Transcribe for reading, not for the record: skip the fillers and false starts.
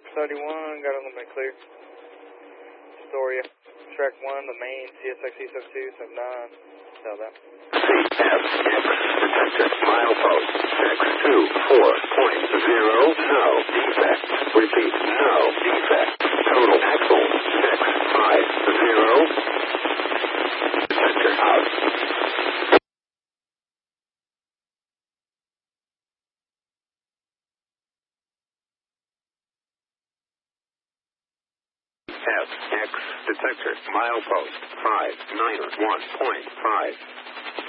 31, got a little bit clear. Astoria, track 1, the main, CSXE sub 2, sub 9, tell that. CFX, detected, milepost, X24.0, no defect. Repeat, no defect. Total axle, X50, detector out. FX detector milepost 591.5.